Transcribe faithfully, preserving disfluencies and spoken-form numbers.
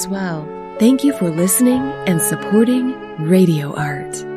as well. Thank you for listening and supporting Radio Art.